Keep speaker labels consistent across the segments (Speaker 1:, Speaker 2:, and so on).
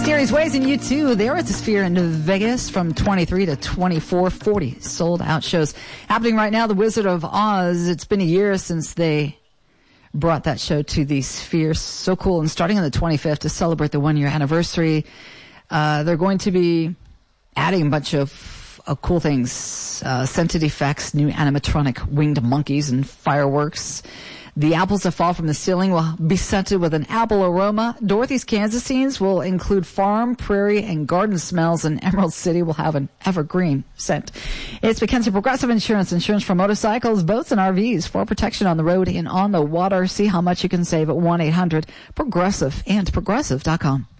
Speaker 1: Gary's Ways and U2 there at the Sphere in Vegas from 23 to 24, 40 sold out shows happening right now. The Wizard of Oz. It's been a year since they brought that show to the Sphere. So cool. And starting on the 25th to celebrate the 1 year anniversary, they're going to be adding a bunch of cool things, scented effects, new animatronic winged monkeys and fireworks. The apples that fall from the ceiling will be scented with an apple aroma. Dorothy's Kansas scenes will include farm, prairie, and garden smells, and Emerald City will have an evergreen scent. It's Mackenzie Progressive Insurance for motorcycles, boats, and RVs for protection on the road and on the water. See how much you can save at 1-800-PROGRESSIVE and Progressive.com.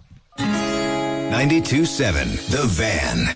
Speaker 2: 92.7 The Van.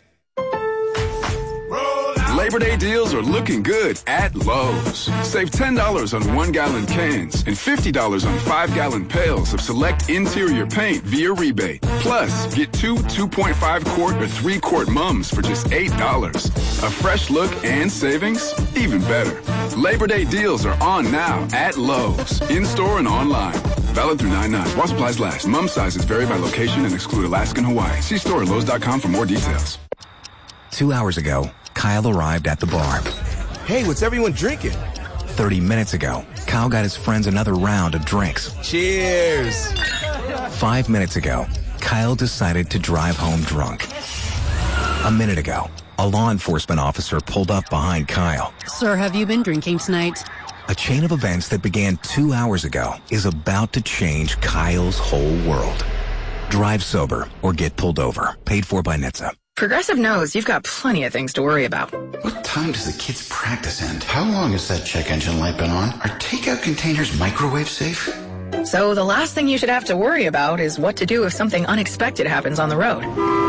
Speaker 3: Labor Day deals are looking good at Lowe's. Save $10 on 1-gallon cans and $50 on 5-gallon pails of select interior paint via rebate. Plus, get 2.5-quart or 3-quart mums for just $8. A fresh look and savings? Even better. Labor Day deals are on now at Lowe's, in-store and online. Valid through 9/9. While supplies last. Mum sizes vary by location and exclude Alaska and Hawaii. See store at Lowe's.com for more details.
Speaker 4: 2 hours ago, Kyle arrived at the bar.
Speaker 5: Hey, what's everyone drinking?
Speaker 4: 30 minutes ago, Kyle got his friends another round of drinks.
Speaker 5: Cheers!
Speaker 4: 5 minutes ago, Kyle decided to drive home drunk. A minute ago, a law enforcement officer pulled up behind Kyle.
Speaker 6: Sir, have you been drinking tonight?
Speaker 4: A chain of events that began 2 hours ago is about to change Kyle's whole world. Drive sober or get pulled over. Paid for by NHTSA.
Speaker 7: Progressive knows you've got plenty of things to worry about.
Speaker 8: What time does the kids' practice end? How long has that check engine light been on? Are takeout containers microwave safe?
Speaker 7: So the last thing you should have to worry about is what to do if something unexpected happens on the road.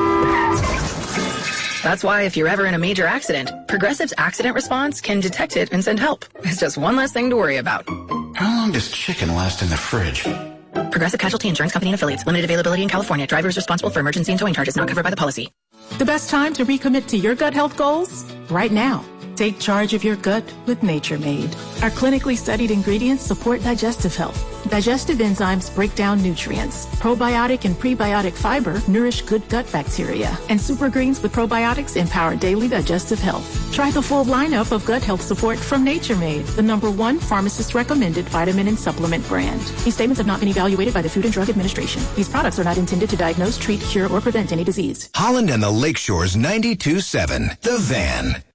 Speaker 7: That's why if you're ever in a major accident, Progressive's accident response can detect it and send help. It's just one less thing to worry about.
Speaker 8: How long does chicken last in the fridge?
Speaker 7: Progressive Casualty Insurance Company and Affiliates. Limited availability in California. Drivers responsible for emergency and towing charges not covered by the policy.
Speaker 9: The best time to recommit to your gut health goals? Right now. Take charge of your gut with Nature Made. Our clinically studied ingredients support digestive health. Digestive enzymes break down nutrients. Probiotic and prebiotic fiber nourish good gut bacteria. And super greens with probiotics empower daily digestive health. Try the full lineup of gut health support from Nature Made, the #1 pharmacist-recommended vitamin and supplement brand. These statements have not been evaluated by the Food and Drug Administration. These products are not intended to diagnose, treat, cure, or prevent any disease.
Speaker 2: Holland and the Lakeshore's 92.7 The Van.